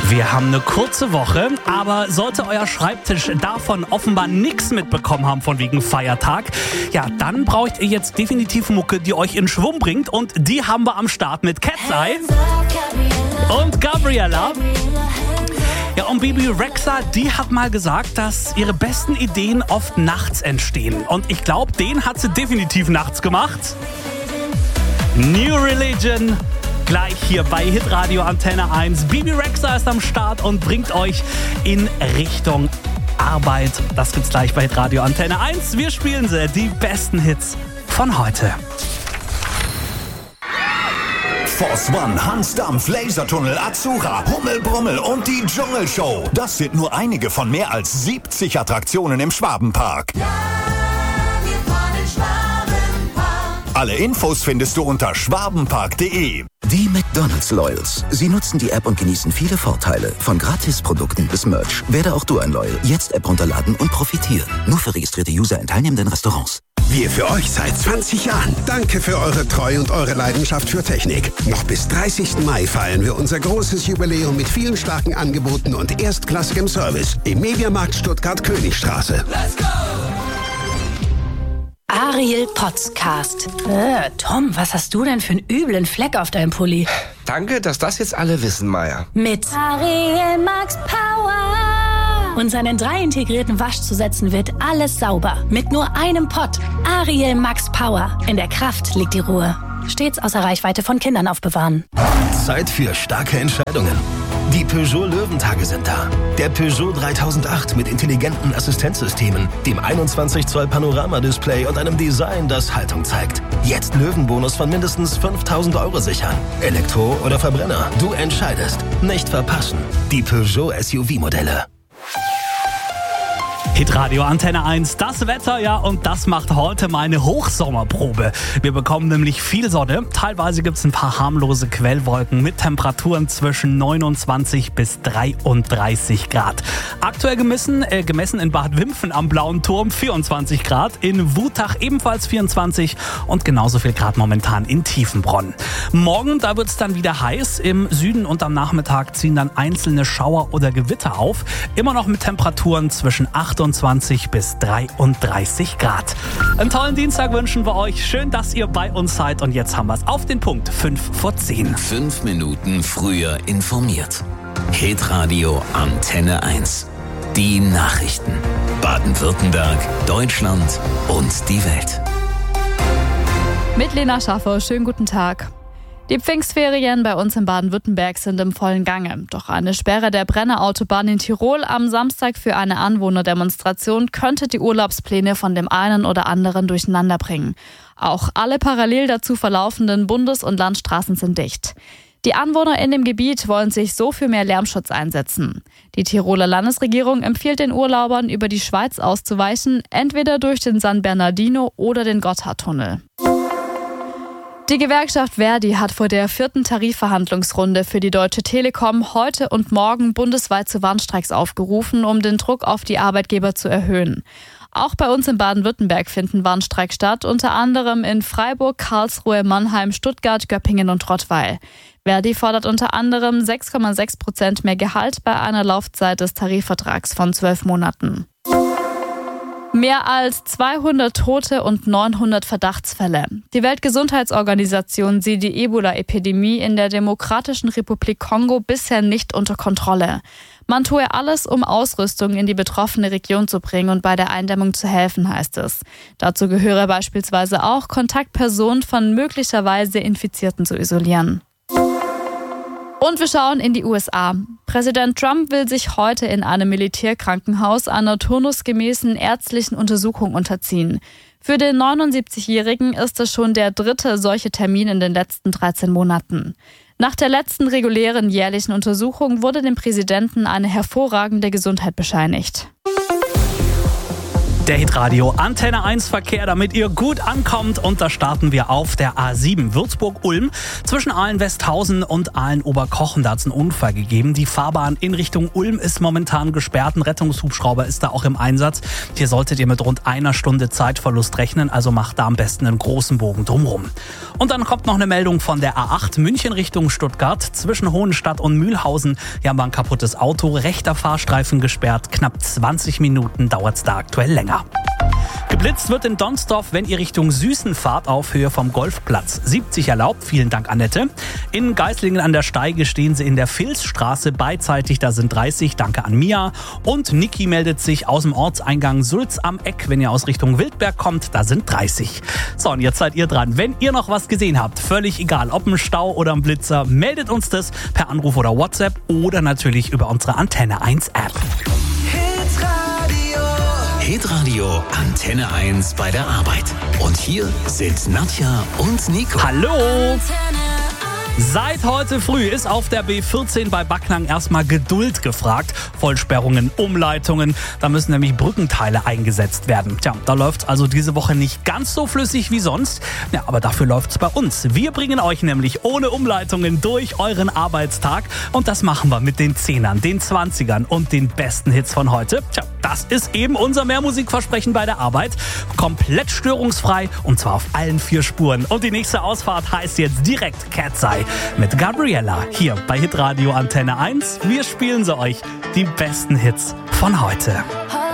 Wir haben eine kurze Woche, aber sollte euer Schreibtisch davon offenbar nichts mitbekommen haben von wegen Feiertag, ja, dann braucht ihr jetzt definitiv Mucke, die euch in Schwung bringt, und die haben wir am Start mit Cat's Eye und Gabriella. Ja, und Bebe Rexha, die hat mal gesagt, dass ihre besten Ideen oft nachts entstehen. Und ich glaube, den hat sie definitiv nachts gemacht. New Religion, gleich hier bei Hitradio Antenne 1. Bebe Rexha ist am Start und bringt euch in Richtung Arbeit. Das gibt's gleich bei Hitradio Antenne 1. Wir spielen sie, die besten Hits von heute. Force One, Hansdampf, Lasertunnel, Azura, Hummelbrummel und die Dschungelshow. Das sind nur einige von mehr als 70 Attraktionen im Schwabenpark. Ja, wir fahren Schwabenpark. Alle Infos findest du unter schwabenpark.de. Die McDonald's Loyals. Sie nutzen die App und genießen viele Vorteile. Von Gratisprodukten bis Merch. Werde auch du ein Loyal. Jetzt App runterladen und profitieren. Nur für registrierte User in teilnehmenden Restaurants. Wir für euch seit 20 Jahren. Danke für eure Treue und eure Leidenschaft für Technik. Noch bis 30. Mai feiern wir unser großes Jubiläum mit vielen starken Angeboten und erstklassigem Service im Mediamarkt Stuttgart-Königstraße. Let's go! Ariel Podcast. Tom, was hast du denn für einen üblen Fleck auf deinem Pulli? Danke, dass das jetzt alle wissen, Maya. Mit Ariel Max Power. und seinen 3 integrierten Waschzusätzen wird alles sauber. Mit nur einem Pott. Ariel Max Power. In der Kraft liegt die Ruhe. Stets außer Reichweite von Kindern aufbewahren. Zeit für starke Entscheidungen. Die Peugeot Löwentage sind da. Der Peugeot 3008 mit intelligenten Assistenzsystemen, dem 21 Zoll Panoramadisplay und einem Design, das Haltung zeigt. Jetzt Löwenbonus von mindestens 5.000 € sichern. Elektro oder Verbrenner, du entscheidest. Nicht verpassen. Die Peugeot SUV-Modelle. Hitradio Antenne 1, das Wetter, ja, und das macht heute mal eine Hochsommerprobe. Wir bekommen nämlich viel Sonne. Teilweise gibt es ein paar harmlose Quellwolken mit Temperaturen zwischen 29 bis 33 Grad. Aktuell gemessen in Bad Wimpfen am Blauen Turm 24 Grad, in Wutach ebenfalls 24 und genauso viel Grad momentan in Tiefenbronn. Morgen, da wird es dann wieder heiß. Im Süden und am Nachmittag ziehen dann einzelne Schauer oder Gewitter auf. Immer noch mit Temperaturen zwischen 28 bis 33 Grad. Einen tollen Dienstag wünschen wir euch. Schön, dass ihr bei uns seid. Und jetzt haben wir es auf den Punkt. 5:10. 5 Minuten früher informiert. Hitradio Antenne 1. Die Nachrichten. Baden-Württemberg, Deutschland und die Welt. Mit Lena Schaffer, schönen guten Tag. Die Pfingstferien bei uns in Baden-Württemberg sind im vollen Gange. Doch eine Sperre der Brennerautobahn in Tirol am Samstag für eine Anwohnerdemonstration könnte die Urlaubspläne von dem einen oder anderen durcheinander bringen. Auch alle parallel dazu verlaufenden Bundes- und Landstraßen sind dicht. Die Anwohner in dem Gebiet wollen sich so für mehr Lärmschutz einsetzen. Die Tiroler Landesregierung empfiehlt den Urlaubern, über die Schweiz auszuweichen, entweder durch den San Bernardino oder den Gotthardtunnel. Die Gewerkschaft Verdi hat vor der 4. Tarifverhandlungsrunde für die Deutsche Telekom heute und morgen bundesweit zu Warnstreiks aufgerufen, um den Druck auf die Arbeitgeber zu erhöhen. Auch bei uns in Baden-Württemberg finden Warnstreiks statt, unter anderem in Freiburg, Karlsruhe, Mannheim, Stuttgart, Göppingen und Rottweil. Verdi fordert unter anderem 6,6% mehr Gehalt bei einer Laufzeit des Tarifvertrags von 12 Monaten. Mehr als 200 Tote und 900 Verdachtsfälle. Die Weltgesundheitsorganisation sieht die Ebola-Epidemie in der Demokratischen Republik Kongo bisher nicht unter Kontrolle. Man tue alles, um Ausrüstung in die betroffene Region zu bringen und bei der Eindämmung zu helfen, heißt es. Dazu gehöre beispielsweise auch, Kontaktpersonen von möglicherweise Infizierten zu isolieren. Und wir schauen in die USA. Präsident Trump will sich heute in einem Militärkrankenhaus einer turnusgemäßen ärztlichen Untersuchung unterziehen. Für den 79-Jährigen ist es schon der 3. solche Termin in den letzten 13 Monaten. Nach der letzten regulären jährlichen Untersuchung wurde dem Präsidenten eine hervorragende Gesundheit bescheinigt. Der Hitradio Antenne 1 Verkehr, damit ihr gut ankommt. Und da starten wir auf der A7 Würzburg-Ulm. Zwischen Aalen-Westhausen und Aalen-Oberkochen, da hat es einen Unfall gegeben. Die Fahrbahn in Richtung Ulm ist momentan gesperrt. Ein Rettungshubschrauber ist da auch im Einsatz. Hier solltet ihr mit rund einer Stunde Zeitverlust rechnen. Also macht da am besten einen großen Bogen drumherum. Und dann kommt noch eine Meldung von der A8 München Richtung Stuttgart. Zwischen Hohenstadt und Mühlhausen. Hier haben wir ein kaputtes Auto. Rechter Fahrstreifen gesperrt. Knapp 20 Minuten dauert es da aktuell länger. Geblitzt wird in Donsdorf, wenn ihr Richtung Süßen fahrt, auf Höhe vom Golfplatz. 70 erlaubt, vielen Dank Annette. In Geislingen an der Steige stehen sie in der Vilsstraße beidseitig, da sind 30, danke an Mia. Und Niki meldet sich aus dem Ortseingang Sulz am Eck, wenn ihr aus Richtung Wildberg kommt, da sind 30. So, und jetzt seid ihr dran. Wenn ihr noch was gesehen habt, völlig egal, ob ein Stau oder ein Blitzer, meldet uns das per Anruf oder WhatsApp oder natürlich über unsere Antenne 1 App. Hitradio Antenne 1 bei der Arbeit. Und hier sind Nadja und Nico. Hallo! Seit heute früh ist auf der B14 bei Backnang erstmal Geduld gefragt. Vollsperrungen, Umleitungen, da müssen nämlich Brückenteile eingesetzt werden. Tja, da läuft's also diese Woche nicht ganz so flüssig wie sonst. Ja, aber dafür läuft's bei uns. Wir bringen euch nämlich ohne Umleitungen durch euren Arbeitstag. Und das machen wir mit den 10ern, den 20ern und den besten Hits von heute. Tja, das ist eben unser Mehrmusikversprechen bei der Arbeit. Komplett störungsfrei und zwar auf allen 4 Spuren. Und die nächste Ausfahrt heißt jetzt direkt Cat's Eye mit Gabriella hier bei Hitradio Antenne 1. Wir spielen sie euch, die besten Hits von heute.